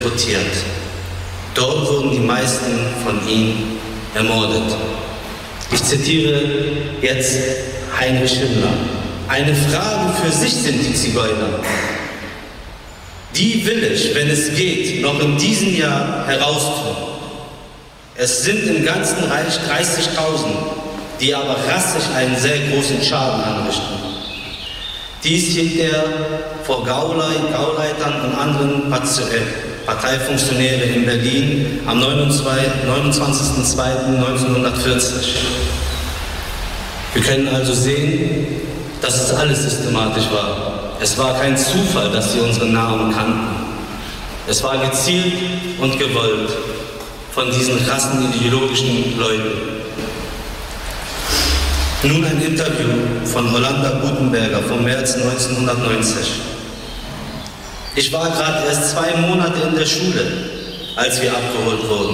deportiert. Dort wurden die meisten von ihnen ermordet. Ich zitiere jetzt Heinrich Himmler. Eine Frage für sich sind die Zigeuner. Die will ich, wenn es geht, noch in diesem Jahr heraustun. Es sind im ganzen Reich 30.000, die aber rassisch einen sehr großen Schaden anrichten. Dies hielt er vor Gauleitern und anderen Parteifunktionäre in Berlin am 29.02.1940. Wir können also sehen, dass es alles systematisch war. Es war kein Zufall, dass sie unsere Namen kannten. Es war gezielt und gewollt von diesen rassenideologischen Leuten. Nun ein Interview von Hollander Gutenberger vom März 1990. Ich war gerade erst 2 Monate in der Schule, als wir abgeholt wurden.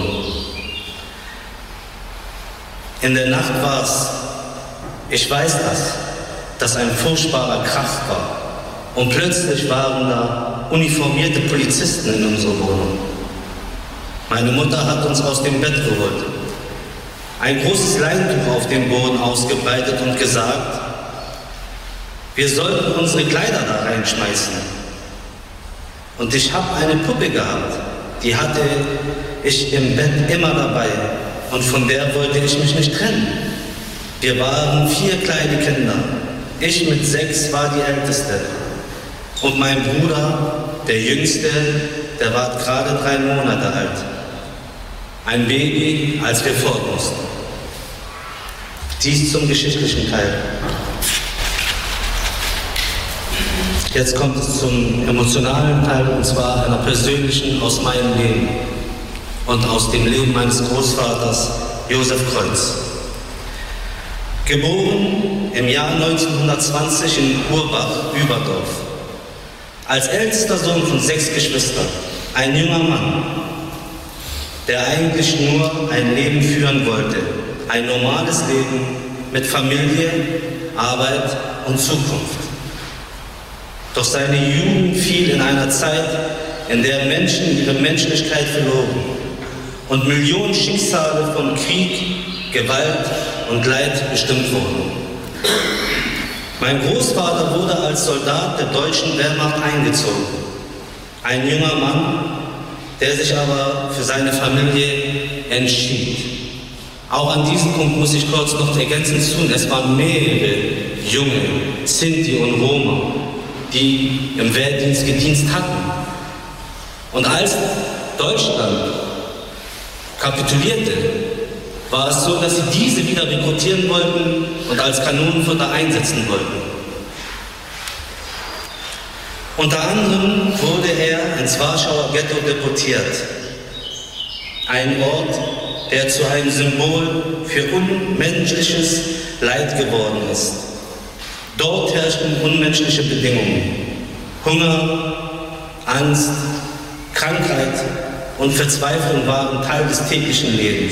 In der Nacht war es, ich weiß dass ein furchtbarer Krach war. Und plötzlich waren da uniformierte Polizisten in unserer Wohnung. Meine Mutter hat uns aus dem Bett geholt, ein großes Leintuch auf dem Boden ausgebreitet und gesagt, wir sollten unsere Kleider da reinschmeißen. Und ich habe eine Puppe gehabt, die hatte ich im Bett immer dabei und von der wollte ich mich nicht trennen. Wir waren 4 kleine Kinder. Ich mit 6 war die Älteste. Und mein Bruder, der Jüngste, der war gerade 3 Monate alt. Ein Baby, als wir fort mussten. Dies zum geschichtlichen Teil. Jetzt kommt es zum emotionalen Teil, und zwar einer persönlichen aus meinem Leben und aus dem Leben meines Großvaters Josef Kreuz. Geboren im Jahr 1920 in Urbach, Überdorf. Als ältester Sohn von 6 Geschwistern, ein junger Mann, der eigentlich nur ein Leben führen wollte, ein normales Leben mit Familie, Arbeit und Zukunft. Doch seine Jugend fiel in einer Zeit, in der Menschen ihre Menschlichkeit verloren und Millionen Schicksale von Krieg, Gewalt und Leid bestimmt wurden. Mein Großvater wurde als Soldat der deutschen Wehrmacht eingezogen. Ein junger Mann, der sich aber für seine Familie entschied. Auch an diesem Punkt muss ich kurz noch ergänzend tun, es waren mehrere Junge, Sinti und Roma, die im Wehrdienst gedient hatten. Und als Deutschland kapitulierte, war es so, dass sie diese wieder rekrutieren wollten und als Kanonenfutter einsetzen wollten. Unter anderem wurde er ins Warschauer Ghetto deportiert. Ein Ort, der zu einem Symbol für unmenschliches Leid geworden ist. Dort herrschten unmenschliche Bedingungen. Hunger, Angst, Krankheit und Verzweiflung waren Teil des täglichen Lebens.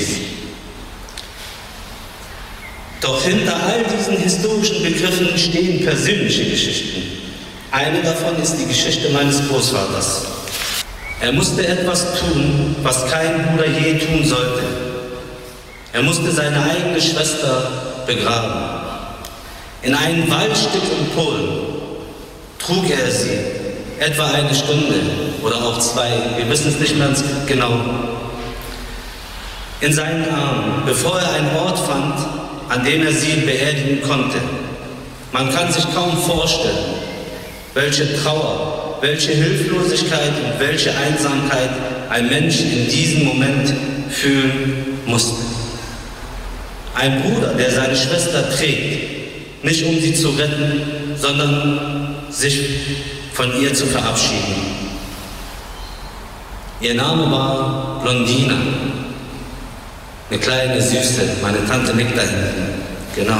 Doch hinter all diesen historischen Begriffen stehen persönliche Geschichten. Eine davon ist die Geschichte meines Großvaters. Er musste etwas tun, was kein Bruder je tun sollte. Er musste seine eigene Schwester begraben. In einem Waldstück in Polen trug er sie, etwa eine Stunde oder auch 2, wir wissen es nicht mehr ganz genau, in seinen Armen, bevor er einen Ort fand, an dem er sie beerdigen konnte. Man kann sich kaum vorstellen, welche Trauer, welche Hilflosigkeit und welche Einsamkeit ein Mensch in diesem Moment fühlen musste. Ein Bruder, der seine Schwester trägt, nicht um sie zu retten, sondern sich von ihr zu verabschieden. Ihr Name war Blondina. Eine kleine Süße, meine Tante nickt da hinten. Genau.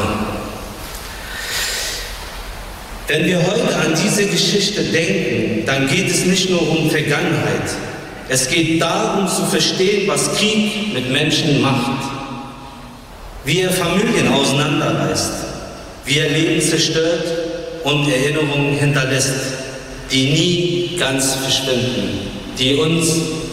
Wenn wir heute an diese Geschichte denken, dann geht es nicht nur um Vergangenheit. Es geht darum zu verstehen, was Krieg mit Menschen macht. Wie er Familien auseinanderreißt, wie er Leben zerstört und Erinnerungen hinterlässt, die nie ganz verschwinden, die uns